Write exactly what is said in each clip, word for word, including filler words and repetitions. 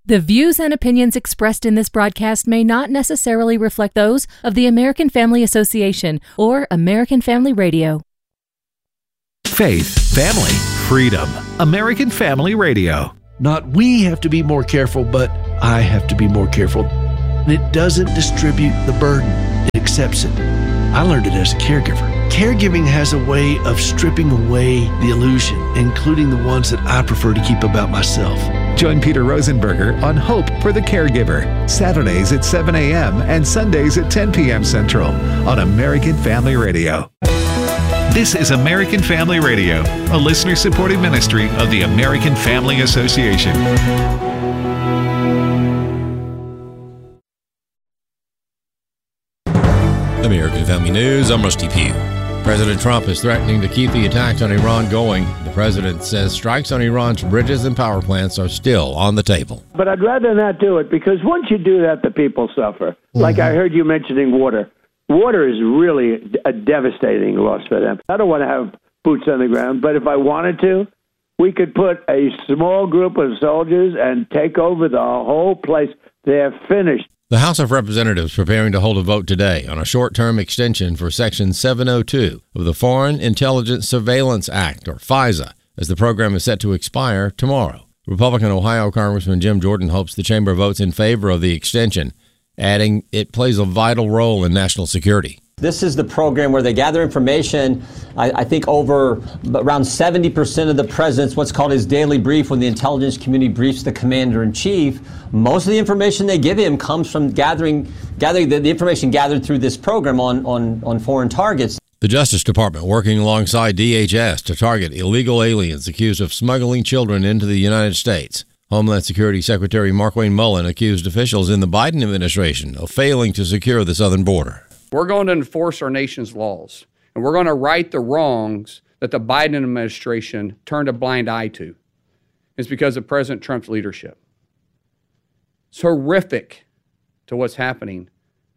The views and opinions expressed in this broadcast may not necessarily reflect those of the American Family Association or American Family Radio. Faith, family, freedom. American Family Radio. Not we have to be more careful, but I have to be more careful. And it doesn't distribute the burden. It accepts it. I learned it as a caregiver. Caregiving has a way of stripping away the illusion, including the ones that I prefer to keep about myself. Join Peter Rosenberger on Hope for the Caregiver, Saturdays at seven a.m. and Sundays at ten p.m. Central on American Family Radio. This is American Family Radio, a listener-supported ministry of the American Family Association. American Family News, I'm Rusty Pugh. President Trump is threatening to keep the attacks on Iran going. The president says strikes on Iran's bridges and power plants are still on the table. But I'd rather not do it, because once you do that, the people suffer. Mm-hmm. Like I heard you mentioning water. Water is really a devastating loss for them. I don't want to have boots on the ground, but if I wanted to, we could put a small group of soldiers and take over the whole place. They're finished. The House of Representatives preparing to hold a vote today on a short-term extension for Section seven oh two of the Foreign Intelligence Surveillance Act, or FISA, as the program is set to expire tomorrow. Republican Ohio Congressman Jim Jordan hopes the chamber votes in favor of the extension, adding it plays a vital role in national security. This is the program where they gather information. I, I think over around seventy percent of the president's what's called his daily brief, when the intelligence community briefs the commander-in-chief. Most of the information they give him comes from gathering gathering the, the information gathered through this program on, on, on foreign targets. The Justice Department working alongside D H S to target illegal aliens accused of smuggling children into the United States. Homeland Security Secretary Markwayne Mullin accused officials in the Biden administration of failing to secure the southern border. We're going to enforce our nation's laws, and we're going to right the wrongs that the Biden administration turned a blind eye to. It's because of President Trump's leadership. It's horrific to what's happening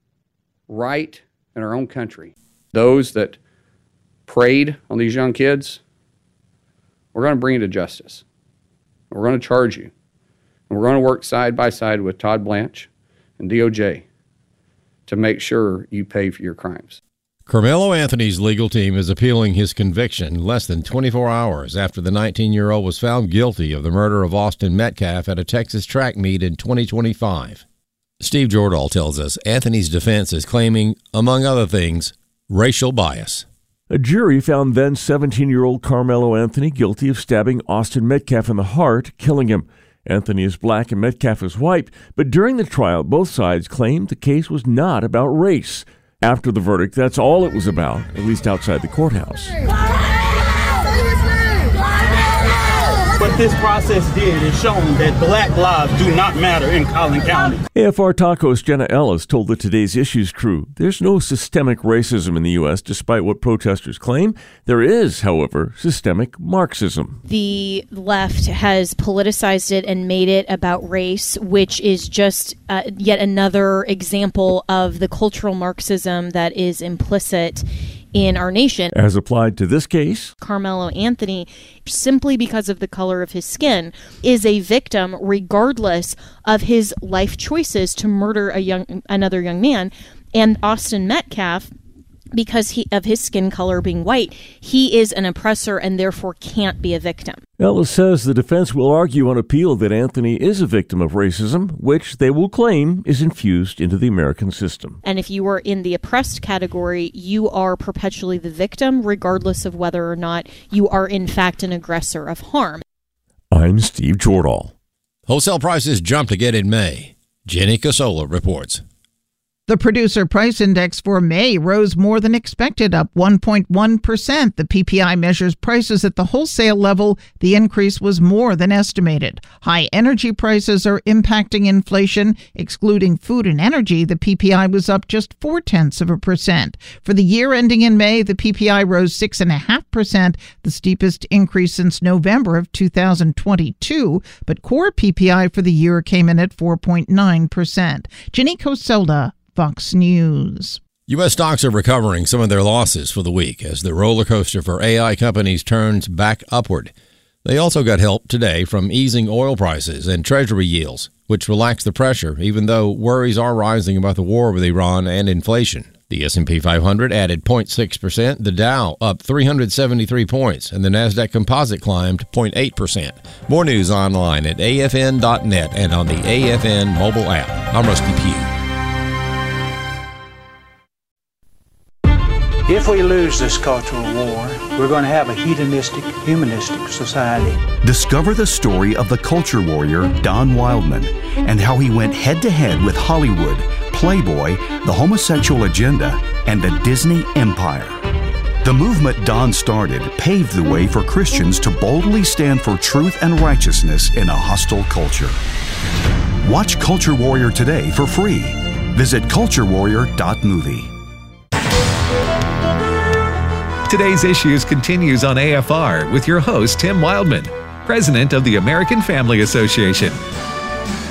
right in our own country. Those that preyed on these young kids, we're going to bring you to justice. We're going to charge you. And we're going to work side by side with Todd Blanche and D O J to make sure you pay for your crimes. Carmelo Anthony's legal team is appealing his conviction less than twenty-four hours after the nineteen-year-old was found guilty of the murder of Austin Metcalf at a Texas track meet in twenty twenty-five. Steve Jordahl tells us Anthony's defense is claiming, among other things, racial bias. A jury found then seventeen-year-old Carmelo Anthony guilty of stabbing Austin Metcalf in the heart, killing him. Anthony is black and Metcalf is white, but during the trial, both sides claimed the case was not about race. After the verdict, that's all it was about, at least outside the courthouse. What this process did is shown that black lives do not matter in Collin County. A F R Talk host Jenna Ellis told the Today's Issues crew there's no systemic racism in the U S, despite what protesters claim. There is, however, systemic Marxism. The left has politicized it and made it about race, which is just uh, yet another example of the cultural Marxism that is implicit in our nation. As applied to this case, Carmelo Anthony, simply because of the color of his skin, is a victim regardless of his life choices to murder a young another young man. And Austin Metcalf, because he, of his skin color being white, he is an oppressor and therefore can't be a victim. Ellis says the defense will argue on appeal that Anthony is a victim of racism, which they will claim is infused into the American system. And if you are in the oppressed category, you are perpetually the victim, regardless of whether or not you are in fact an aggressor of harm. I'm Steve Jordahl. Wholesale prices jumped again in May. Jenny Casola reports. The Producer Price Index for May rose more than expected, up one point one percent. The P P I measures prices at the wholesale level. The increase was more than estimated. High energy prices are impacting inflation. Excluding food and energy, the P P I was up just four-tenths of a percent. For the year ending in May, the P P I rose six point five percent, the steepest increase since November of two thousand twenty-two. But core P P I for the year came in at four point nine percent. Jenny Coselda, Fox News. U S stocks are recovering some of their losses for the week as the roller coaster for A I companies turns back upward. They also got help today from easing oil prices and Treasury yields, which relaxed the pressure, even though worries are rising about the war with Iran and inflation. The S and P five hundred added zero point six percent, the Dow up three hundred seventy-three points, and the NASDAQ Composite climbed zero point eight percent. More news online at A F N dot net and on the A F N mobile app. I'm Rusty Pugh. If we lose this cultural war, we're going to have a hedonistic, humanistic society. Discover the story of the culture warrior Don Wildman and how he went head-to-head with Hollywood, Playboy, the homosexual agenda, and the Disney empire. The movement Don started paved the way for Christians to boldly stand for truth and righteousness in a hostile culture. Watch Culture Warrior today for free. Visit culture warrior dot movie. Today's Issues continues on A F R with your host, Tim Wildman, president of the American Family Association.